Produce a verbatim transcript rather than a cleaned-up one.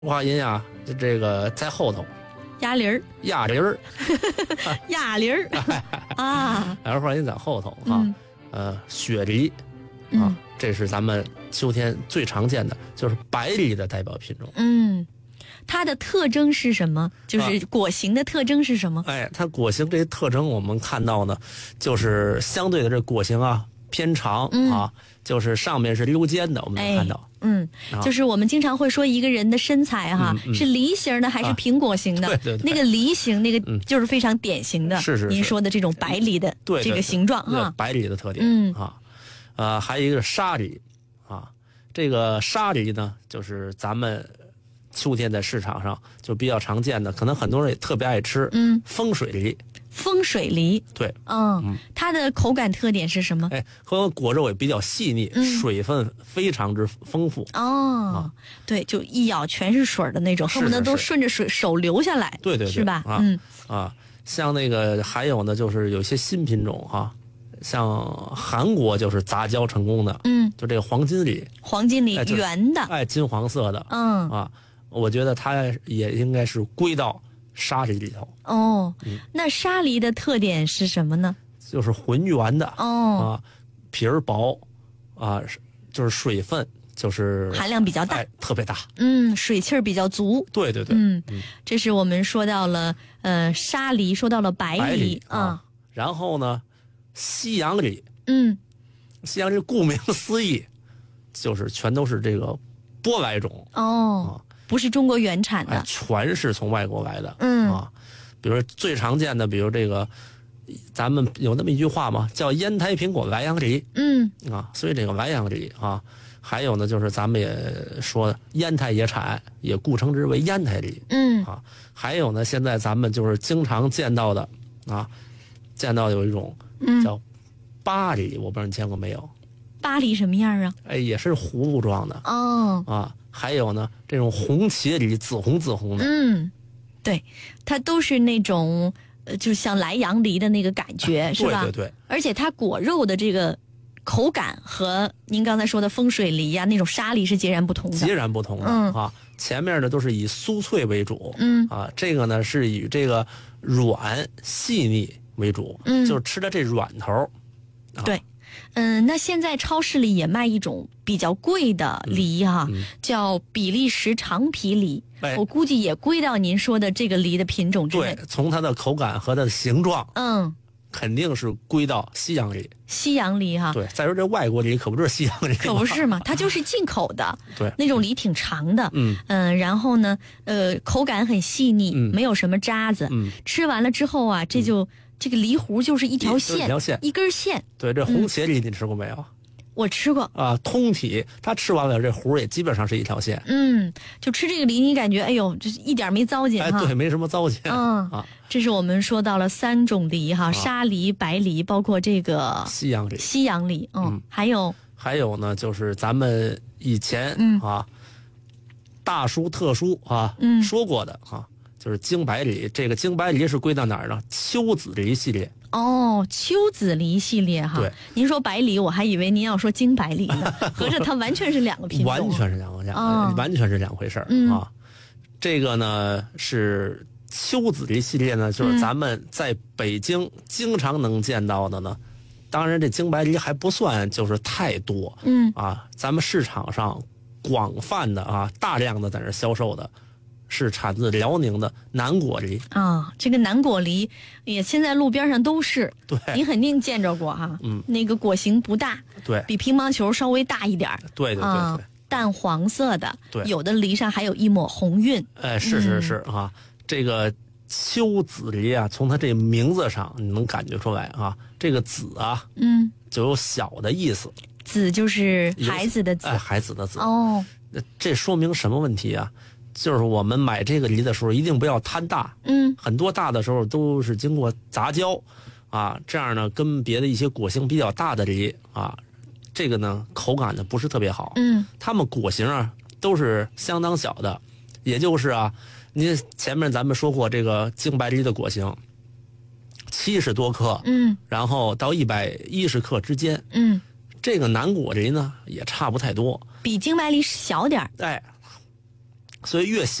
话音啊，这个在后头， 鸭梨儿， 鸭梨儿， 鸭梨儿啊， 然后话音在后头哈、 嗯， 呃，雪梨啊、 嗯这是咱们秋天最常见的，就是白梨的代表品种。 嗯，它的特征是什么？就是啊果形的特征是什么？ 哎，它果形这些特征，我们看到呢，就是相对的这果形啊偏长、 嗯啊，就是上面是溜尖的，我们能看到。 嗯， 啊就是我们经常会说一个人的身材哈， 嗯嗯是梨形的还是啊苹果型的？ 对对对那个梨形，那个嗯就是非常典型的， 是是是您说的这种白梨的对对这个形状哈。 对白梨的特点、 嗯啊，呃，还有一个沙梨啊，这个沙梨呢，就是咱们秋天在市场上就比较常见的，可能很多人也特别爱吃。 嗯， 风水梨， 风水梨， 对， 嗯， 嗯它的口感特点是什么？ 哎，可能果肉也比较细腻， 嗯水分非常之丰富。 哦，对，就一咬全是水儿的那种， 是恨不得都是是顺着水手流下来， 对对对， 是吧？ 啊、 嗯啊，像那个还有呢，就是有些新品种哈、像韩国就是杂交成功的， 嗯， 就这个黄金梨， 黄金梨哎就是圆的， 哎，金黄色的嗯啊，我觉得它也应该是归到沙梨里头， 哦， 嗯那沙梨的特点是什么呢？ 就是浑圆的、 哦， 啊，皮儿薄啊，是就是水分就是含量比较大， 哎特别大， 嗯，水气儿比较足。 对对对， 嗯嗯， 这是我们说到了呃沙梨，说到了白白梨梨啊，然后呢，西洋梨， 嗯西洋梨顾名思义，就是全都是这个舶来种， 哦，不是中国原产哎的，， 全是从外国来的， 嗯啊，比如最常见的，比如这个，咱们有那么一句话嘛，叫烟台苹果莱阳梨嗯啊，所以这个莱阳梨啊，还有呢，就是咱们也说烟台也产，也故称之为烟台梨嗯啊，还有呢，现在咱们就是经常见到的啊，见到有一种嗯， 叫巴梨，我不知道你见过没有？ 巴黎什么样啊？ 哎，也是葫芦状的哦， 啊，还有呢，这种红茄梨，紫红紫红的， 嗯，对，它都是那种呃，就像莱阳梨的那个感觉，是吧？ 对对对， 而且它果肉的这个口感和您刚才说的风水梨呀、那种沙梨是截然不同的。 截然不同的、 嗯啊。前面呢都是以酥脆为主， 嗯啊，这个呢是以这个软细腻为主， 嗯就是吃的这软头。啊、 对，嗯，那现在超市里也卖一种比较贵的梨哈、 嗯叫比利时长皮梨， 哎我估计也归到您说的这个梨的品种之内对。，从它的口感和它的形状， 嗯， 肯定是归到西洋梨。 西洋梨哈， 对，再说这外国梨可不就是西洋梨吗？ 可不是嘛，它就是进口的， 对， 那种梨挺长的， 嗯嗯，然后呢，呃，口感很细腻， 嗯没有什么渣子， 嗯， 吃完了之后啊，这就、这个梨核就是一条一线， 一条线一根线。 对，这红茄梨你吃过没有？ 我吃过， 啊，通体，它吃完了这核也基本上是一条线。 嗯，就吃这个梨，你感觉哎呦，这一点没糟践哎， 哈。 对，没什么糟践。 嗯啊， 这是我们说到了三种梨哈，沙梨、白梨，包括这个西洋梨。 西洋梨，嗯， 嗯还有还有呢，就是咱们以前、 嗯啊，大书特书啊、 嗯说过的啊，就是京白梨。这个京白梨是归到哪儿呢？秋子梨系列。 哦秋子梨系列哈。 对， 您说白梨，我还以为您要说京白梨呢，合着它完全是两个品种啊。 完全是两个两、 哦完全是两回事儿、 嗯啊。这个呢是秋子梨系列呢，就是咱们在北京经常能见到的呢。当然，这京白梨还不算就是太多， 嗯啊，咱们市场上广泛的啊，大量的在那销售的，是产自辽宁的南果梨。 啊，这个南果梨也现在路边上都是， 对您肯定见着过哈。 嗯， 那个果形不大， 对比乒乓球稍微大一点儿。 对对对啊对， 淡黄色的， 对有的梨上还有一抹红晕。 哎，是是是啊，这个秋子梨啊，从它这名字上你能感觉出来啊，这个子啊嗯， 就有小的意思， 子就是有孩子的子。 哎，孩子的子。 哦， 那这说明什么问题啊？就是我们买这个梨的时候，一定不要贪大。 嗯很多大的时候都是经过杂交，啊，这样呢跟别的一些果形比较大的梨啊，这个呢口感呢不是特别好。 嗯它们果形啊都是相当小的，也就是啊，您前面咱们说过这个京白梨的果形，七十多克， 嗯然后到一百一十克之间。 嗯， 这个南果梨呢也差不太多， 比京白梨小点儿。 哎， 所以越